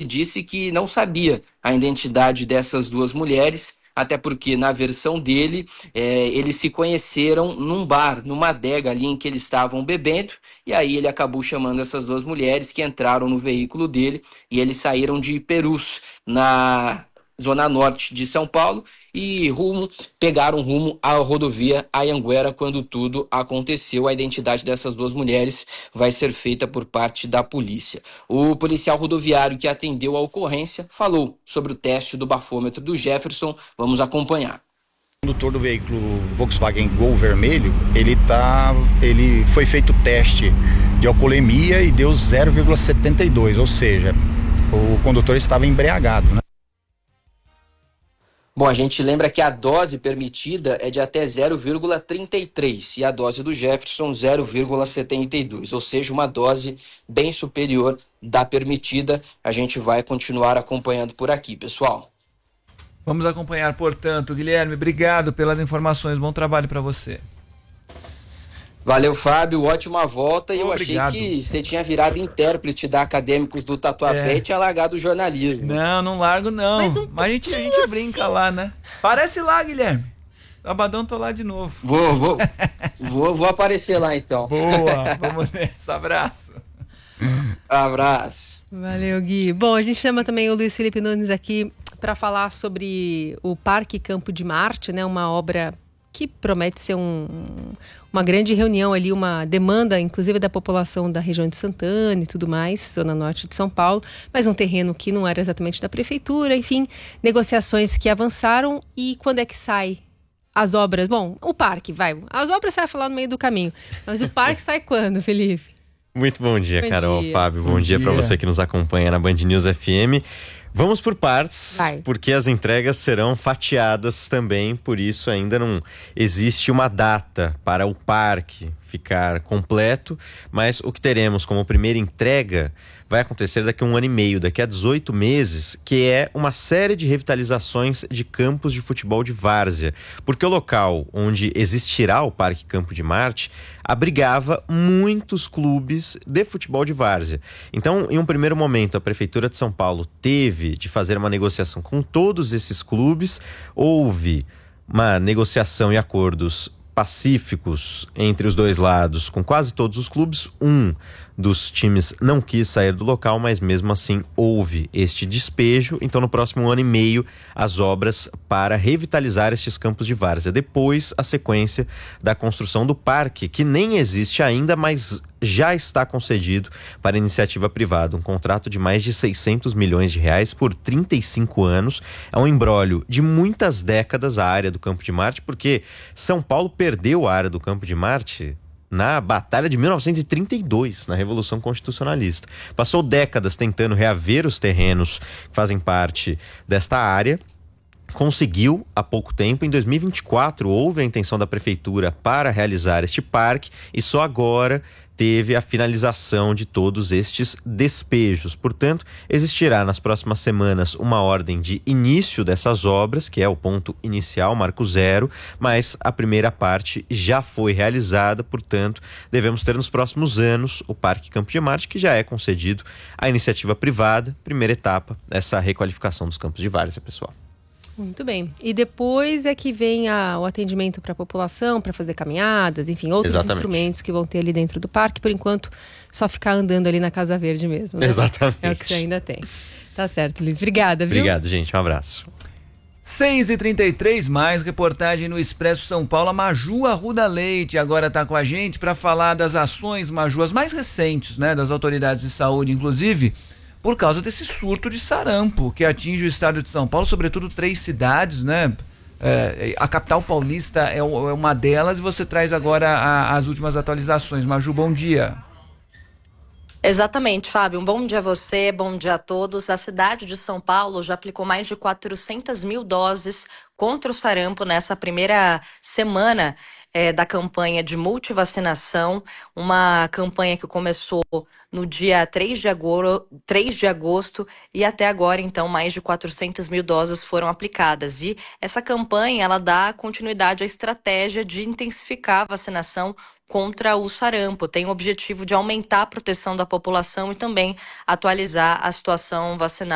disse que não sabia a identidade dessas duas mulheres, até porque, na versão dele, eles se conheceram num bar, numa adega ali em que eles estavam bebendo, e aí ele acabou chamando essas duas mulheres que entraram no veículo dele e eles saíram de Perus, na zona norte de São Paulo, e pegaram rumo à rodovia Anhanguera quando tudo aconteceu. A identidade dessas duas mulheres vai ser feita por parte da polícia. O policial rodoviário que atendeu a ocorrência falou sobre o teste do bafômetro do Jefferson. Vamos acompanhar. O condutor do veículo Volkswagen Gol vermelho, ele foi feito teste de alcoolemia e deu 0,72, ou seja, o condutor estava embriagado, né? Bom, a gente lembra que a dose permitida é de até 0,33 e a dose do Jefferson 0,72, ou seja, uma dose bem superior da permitida. A gente vai continuar acompanhando por aqui, pessoal. Vamos acompanhar, portanto. Guilherme, obrigado pelas informações, bom trabalho para você. Valeu, Fábio, ótima volta. E eu Obrigado. achei que você tinha virado intérprete da Acadêmicos do Tatuapé e tinha largado o jornalismo. Não largo não. Mas a gente brinca lá, né? Parece lá, Guilherme. Sabadão tô lá de novo. Vou aparecer lá então. Boa, vamos nessa. Abraço. Abraço. Valeu, Gui. Bom, a gente chama também o Luiz Felipe Nunes aqui para falar sobre o Parque Campo de Marte, né? Uma obra que promete ser uma grande reunião ali, uma demanda, inclusive da população da região de Santana e tudo mais, zona norte de São Paulo, mas um terreno que não era exatamente da prefeitura, enfim, negociações que avançaram. E quando é que sai as obras? Bom, o parque, as obras saem lá no meio do caminho, mas o parque sai quando, Felipe? Muito bom dia, Bom Carol, dia. Fábio, bom dia para você que nos acompanha na Band News FM. Vamos por partes, porque as entregas serão fatiadas também, por isso ainda não existe uma data para o parque ficar completo, mas o que teremos como primeira entrega vai acontecer daqui a 1 ano e meio, daqui a 18 meses, que é uma série de revitalizações de campos de futebol de várzea, porque o local onde existirá o Parque Campo de Marte abrigava muitos clubes de futebol de várzea. Então, em um primeiro momento, a Prefeitura de São Paulo teve de fazer uma negociação com todos esses clubes, houve uma negociação e acordos pacíficos entre os dois lados, com quase todos os clubes. Um dos times não quis sair do local, mas mesmo assim houve este despejo. Então, no próximo 1 ano e meio, as obras para revitalizar estes campos de várzea. Depois, a sequência da construção do parque, que nem existe ainda, mas já está concedido para iniciativa privada. Um contrato de mais de 600 milhões de reais por 35 anos. É um imbróglio de muitas décadas a área do Campo de Marte, porque São Paulo perdeu a área do Campo de Marte na Batalha de 1932, na Revolução Constitucionalista. Passou décadas tentando reaver os terrenos que fazem parte desta área. Conseguiu há pouco tempo. Em 2024 houve a intenção da prefeitura para realizar este parque e só agora teve a finalização de todos estes despejos. Portanto, existirá nas próximas semanas uma ordem de início dessas obras, que é o ponto inicial, marco zero, mas a primeira parte já foi realizada. Portanto, devemos ter nos próximos anos o Parque Campo de Marte, que já é concedido à iniciativa privada. Primeira etapa, essa requalificação dos campos de várzea, pessoal. Muito bem. E depois é que vem o atendimento para a população, para fazer caminhadas, enfim, outros instrumentos que vão ter ali dentro do parque. Por enquanto, só ficar andando ali na Casa Verde mesmo, né? Exatamente. É o que você ainda tem. Tá certo, Luiz. Obrigada, viu? Obrigado, gente. Um abraço. 6h33, mais reportagem no Expresso São Paulo. A Maju Arruda Leite agora está com a gente para falar das ações, Maju, as mais recentes, né, das autoridades de saúde, inclusive por causa desse surto de sarampo que atinge o estado de São Paulo, sobretudo 3 cidades, né? A capital paulista é uma delas, e você traz agora as últimas atualizações. Maju, bom dia. Exatamente, Fábio. Um bom dia a você, bom dia a todos. A cidade de São Paulo já aplicou mais de 400 mil doses contra o sarampo nessa primeira semana da campanha de multivacinação, uma campanha que começou no dia 3 de agosto e até agora, então, mais de 400 mil doses foram aplicadas. E essa campanha, ela dá continuidade à estratégia de intensificar a vacinação contra o sarampo. Tem o objetivo de aumentar a proteção da população e também atualizar a situação vacinal